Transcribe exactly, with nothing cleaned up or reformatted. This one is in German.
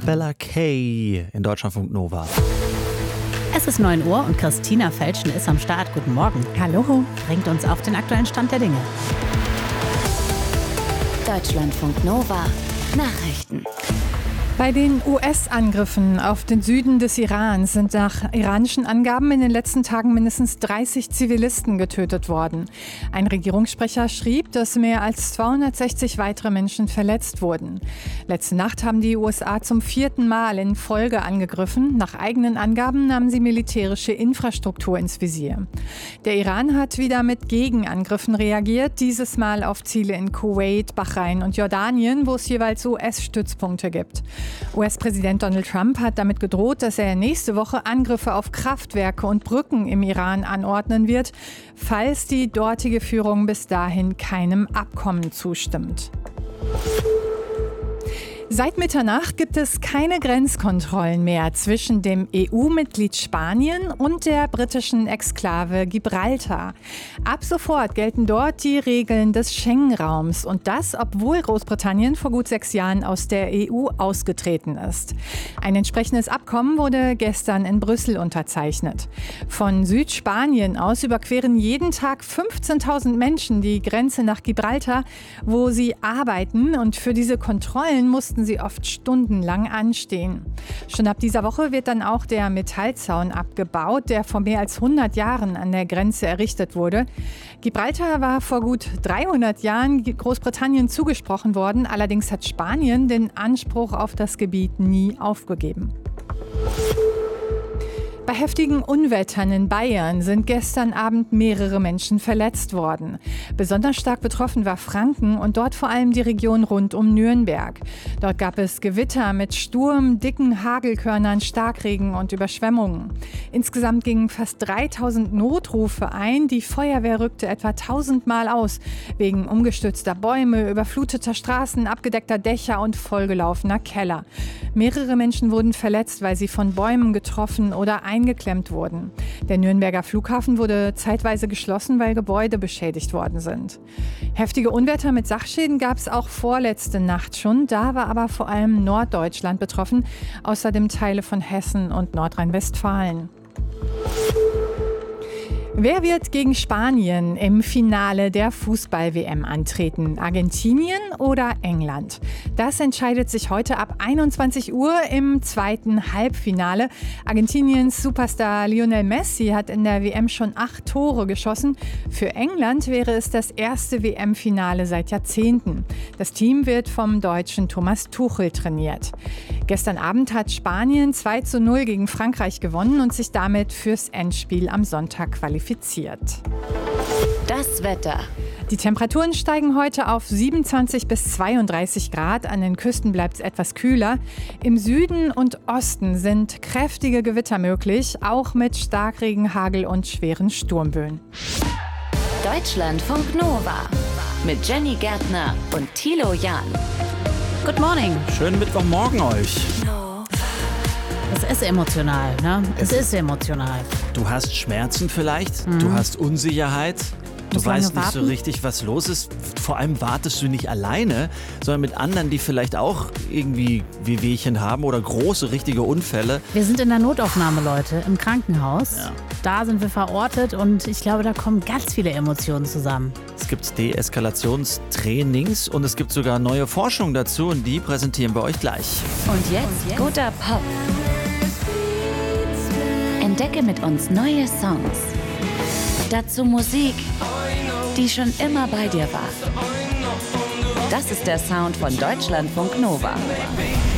Bella Kay in Deutschlandfunk Nova. Es ist neun Uhr und Christina Felschen ist am Start. Guten Morgen. Hallo. Bringt uns auf den aktuellen Stand der Dinge. Deutschlandfunk Nova Nachrichten. Bei den U S-Angriffen auf den Süden des Irans sind nach iranischen Angaben in den letzten Tagen mindestens dreißig Zivilisten getötet worden. Ein Regierungssprecher schrieb, dass mehr als zweihundertsechzig weitere Menschen verletzt wurden. Letzte Nacht haben die U S A zum vierten Mal in Folge angegriffen. Nach eigenen Angaben nahmen sie militärische Infrastruktur ins Visier. Der Iran hat wieder mit Gegenangriffen reagiert, dieses Mal auf Ziele in Kuwait, Bahrain und Jordanien, wo es jeweils U S-Stützpunkte gibt. U S-Präsident Donald Trump hat damit gedroht, dass er nächste Woche Angriffe auf Kraftwerke und Brücken im Iran anordnen wird, falls die dortige Führung bis dahin keinem Abkommen zustimmt. Seit Mitternacht gibt es keine Grenzkontrollen mehr zwischen dem E U-Mitglied Spanien und der britischen Exklave Gibraltar. Ab sofort gelten dort die Regeln des Schengen-Raums und das, obwohl Großbritannien vor gut sechs Jahren aus der E U ausgetreten ist. Ein entsprechendes Abkommen wurde gestern in Brüssel unterzeichnet. Von Südspanien aus überqueren jeden Tag fünfzehntausend Menschen die Grenze nach Gibraltar, wo sie arbeiten, und für diese Kontrollen mussten sie oft stundenlang anstehen. Schon ab dieser Woche wird dann auch der Metallzaun abgebaut, der vor mehr als hundert Jahren an der Grenze errichtet wurde. Gibraltar war vor gut dreihundert Jahren Großbritannien zugesprochen worden, allerdings hat Spanien den Anspruch auf das Gebiet nie aufgegeben. Bei heftigen Unwettern in Bayern sind gestern Abend mehrere Menschen verletzt worden. Besonders stark betroffen war Franken und dort vor allem die Region rund um Nürnberg. Dort gab es Gewitter mit Sturm, dicken Hagelkörnern, Starkregen und Überschwemmungen. Insgesamt gingen fast dreitausend Notrufe ein. Die Feuerwehr rückte etwa tausend Mal aus, wegen umgestürzter Bäume, überfluteter Straßen, abgedeckter Dächer und vollgelaufener Keller. Mehrere Menschen wurden verletzt, weil sie von Bäumen getroffen oder eingeklemmt wurden. Der Nürnberger Flughafen wurde zeitweise geschlossen, weil Gebäude beschädigt worden sind. Heftige Unwetter mit Sachschäden gab es auch vorletzte Nacht schon. Da war aber vor allem Norddeutschland betroffen, außerdem Teile von Hessen und Nordrhein-Westfalen. Wer wird gegen Spanien im Finale der Fußball-W M antreten? Argentinien oder England? Das entscheidet sich heute ab einundzwanzig Uhr im zweiten Halbfinale. Argentiniens Superstar Lionel Messi hat in der W M schon acht Tore geschossen. Für England wäre es das erste W M-Finale seit Jahrzehnten. Das Team wird vom Deutschen Thomas Tuchel trainiert. Gestern Abend hat Spanien zwei zu null gegen Frankreich gewonnen und sich damit fürs Endspiel am Sonntag qualifiziert. Das Wetter. Die Temperaturen steigen heute auf siebenundzwanzig bis zweiunddreißig Grad. An den Küsten bleibt es etwas kühler. Im Süden und Osten sind kräftige Gewitter möglich, auch mit Starkregen, Hagel und schweren Sturmböen. Deutschlandfunk Nova mit Jenny Gärtner und Thilo Jahn. Good morning. Schönen Mittwochmorgen euch. Es ist emotional, ne? Es, Es ist emotional. Du hast Schmerzen vielleicht, Mhm. du hast Unsicherheit. Du Muss lange weißt nicht so warten. richtig, was los ist. Vor allem wartest du nicht alleine, sondern mit anderen, die vielleicht auch irgendwie Wehwehchen haben oder große, richtige Unfälle. Wir sind in der Notaufnahme, Leute, im Krankenhaus. Ja. Da sind wir verortet und ich glaube, da kommen ganz viele Emotionen zusammen. Es gibt Deeskalationstrainings und es gibt sogar neue Forschung dazu und die präsentieren wir euch gleich. Und jetzt guter Pop. Entdecke mit uns neue Songs. Dazu Musik, die schon immer bei dir war. Das ist der Sound von Deutschlandfunk Nova.